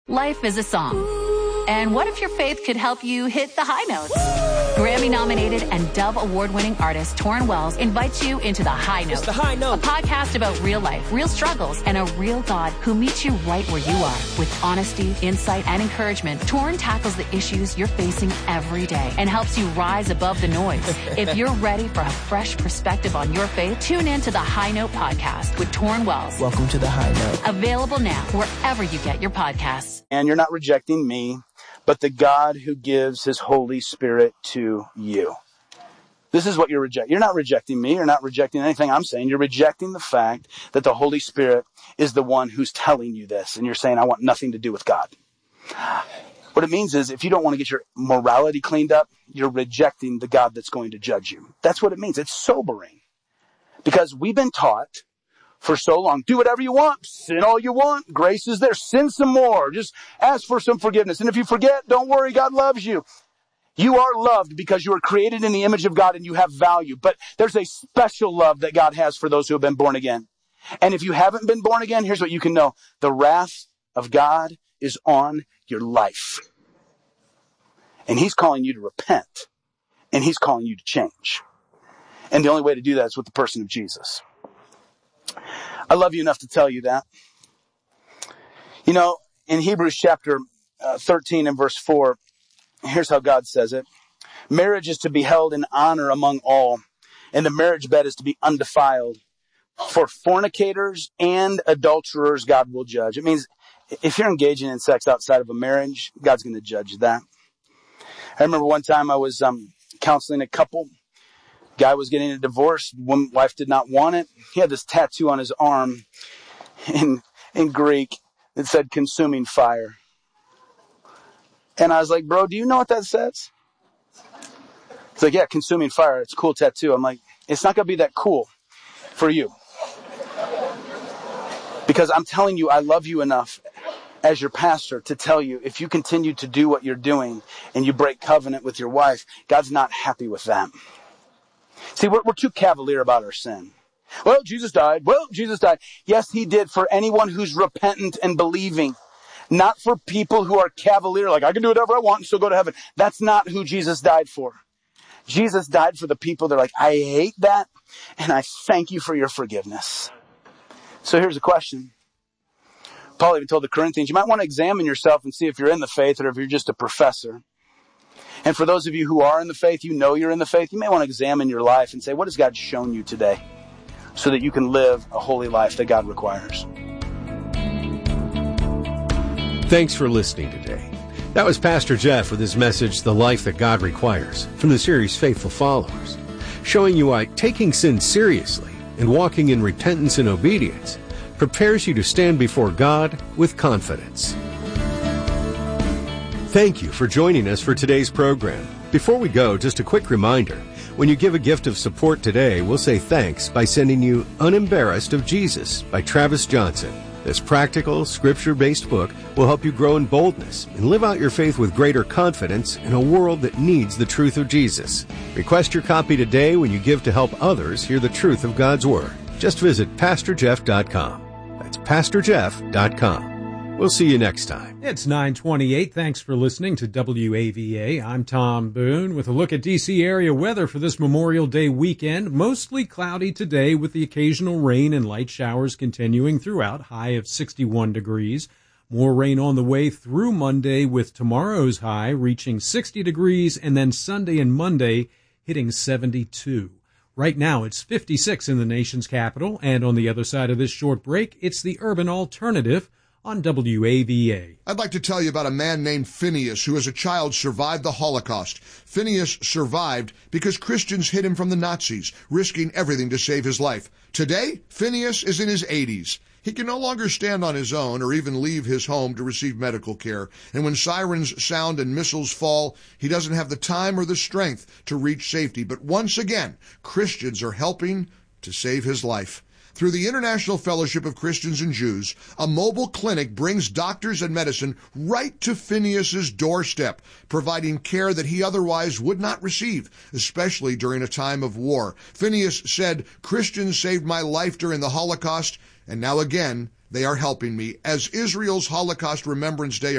Life is a song. And what if your faith could help you hit the high notes? Grammy-nominated and Dove Award-winning artist Torrin Wells invites you into The High Note. It's The High Note. A podcast about real life, real struggles, and a real God who meets you right where you are. With honesty, insight, and encouragement, Torrin tackles the issues you're facing every day and helps you rise above the noise. If you're ready for a fresh perspective on your faith, tune in to The High Note podcast with Torrin Wells. Welcome to The High Note. Available now wherever you get your podcasts. And you're not rejecting me, but the God who gives his Holy Spirit to you. This is what you're rejecting. You're not rejecting me. You're not rejecting anything I'm saying. You're rejecting the fact that the Holy Spirit is the one who's telling you this. And you're saying, I want nothing to do with God. What it means is if you don't want to get your morality cleaned up, you're rejecting the God that's going to judge you. That's what it means. It's sobering. Because we've been taught for so long, do whatever you want, sin all you want, grace is there, sin some more, just ask for some forgiveness. And if you forget, don't worry, God loves you. You are loved because you are created in the image of God and you have value. But there's a special love that God has for those who have been born again. And if you haven't been born again, here's what you can know. The wrath of God is on your life. And he's calling you to repent. And he's calling you to change. And the only way to do that is with the person of Jesus. I love you enough to tell you that. You know, in Hebrews chapter 13 and verse 4, here's how God says it. Marriage is to be held in honor among all, and the marriage bed is to be undefiled. For fornicators and adulterers, God will judge. It means if you're engaging in sex outside of a marriage, God's going to judge that. I remember one time I was counseling a couple. Guy was getting a divorce. Wife did not want it. He had this tattoo on his arm in Greek that said consuming fire. And I was like, bro, do you know what that says? He's like, yeah, consuming fire. It's a cool tattoo. I'm like, it's not going to be that cool for you. Because I'm telling you, I love you enough as your pastor to tell you, if you continue to do what you're doing and you break covenant with your wife, God's not happy with that. See, we're too cavalier about our sin. Well, Jesus died. Yes, he did for anyone who's repentant and believing. Not for people who are cavalier, like I can do whatever I want and still go to heaven. That's not who Jesus died for. Jesus died for the people that are like, I hate that, and I thank you for your forgiveness. So here's a question. Paul even told the Corinthians, you might want to examine yourself and see if you're in the faith or if you're just a professor. And for those of you who are in the faith, you know you're in the faith, you may want to examine your life and say, what has God shown you today? So that you can live a holy life that God requires. Thanks for listening today. That was Pastor Jeff with his message, The Life That God Requires, from the series Faithful Followers, showing you why taking sin seriously and walking in repentance and obedience prepares you to stand before God with confidence. Thank you for joining us for today's program. Before we go, just a quick reminder. When you give a gift of support today, we'll say thanks by sending you Unembarrassed of Jesus by Travis Johnson. This practical, scripture-based book will help you grow in boldness and live out your faith with greater confidence in a world that needs the truth of Jesus. Request your copy today when you give to help others hear the truth of God's Word. Just visit PastorJeff.com. That's PastorJeff.com. We'll see you next time. It's 9:28. Thanks for listening to WAVA. I'm Tom Boone with a look at D.C. area weather for this Memorial Day weekend. Mostly cloudy today with the occasional rain and light showers continuing throughout, high of 61 degrees. More rain on the way through Monday with tomorrow's high reaching 60 degrees and then Sunday and Monday hitting 72. Right now it's 56 in the nation's capital, and on the other side of this short break, it's the Urban Alternative on WAVA. I'd like to tell you about a man named Phineas who as a child survived the Holocaust. Phineas survived because Christians hid him from the Nazis, risking everything to save his life. Today, Phineas is in his 80s. He can no longer stand on his own or even leave his home to receive medical care. And when sirens sound and missiles fall, he doesn't have the time or the strength to reach safety. But once again, Christians are helping to save his life. Through the International Fellowship of Christians and Jews, a mobile clinic brings doctors and medicine right to Phineas's doorstep, providing care that he otherwise would not receive, especially during a time of war. Phineas said, "Christians saved my life during the Holocaust, and now again, they are helping me." As Israel's Holocaust Remembrance Day